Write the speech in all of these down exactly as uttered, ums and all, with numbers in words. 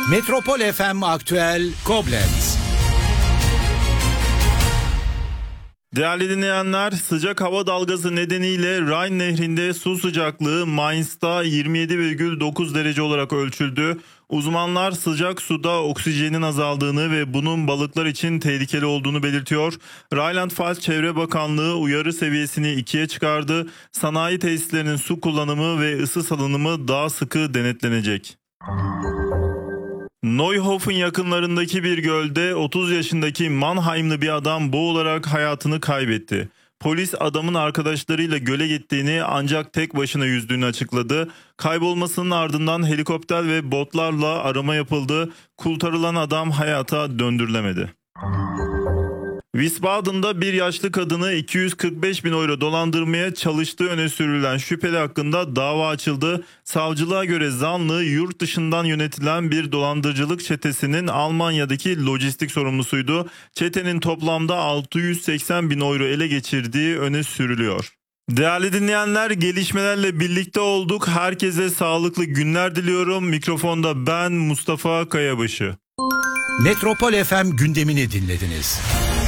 Metropol F M Aktüel Koblenz. Değerli dinleyenler, sıcak hava dalgası nedeniyle Rhine Nehri'nde su sıcaklığı Mainz'da yirmi yedi virgül dokuz derece olarak ölçüldü. Uzmanlar sıcak suda oksijenin azaldığını ve bunun balıklar için tehlikeli olduğunu belirtiyor. Rheinland-Pfalz Çevre Bakanlığı uyarı seviyesini ikiye çıkardı. Sanayi tesislerinin su kullanımı ve ısı salınımı daha sıkı denetlenecek. Neuhofen yakınlarındaki bir gölde otuz yaşındaki Mannheimlı bir adam boğularak hayatını kaybetti. Polis adamın arkadaşlarıyla göle gittiğini ancak tek başına yüzdüğünü açıkladı. Kaybolmasının ardından helikopter ve botlarla arama yapıldı. Kurtarılan adam hayata döndürülemedi. Wiesbaden'da bir yaşlı kadını iki yüz kırk beş bin euro dolandırmaya çalıştığı öne sürülen şüpheli hakkında dava açıldı. Savcılığa göre zanlı yurt dışından yönetilen bir dolandırıcılık çetesinin Almanya'daki lojistik sorumlusuydu. Çetenin toplamda altı yüz seksen bin euro ele geçirdiği öne sürülüyor. Değerli dinleyenler, gelişmelerle birlikte olduk. Herkese sağlıklı günler diliyorum. Mikrofonda ben Mustafa Kayabaşı. Metropol F M gündemini dinlediniz.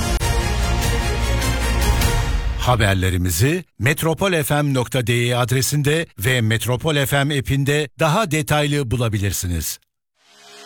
Haberlerimizi metropol f m nokta d e adresinde ve Metropol F M app'inde daha detaylı bulabilirsiniz.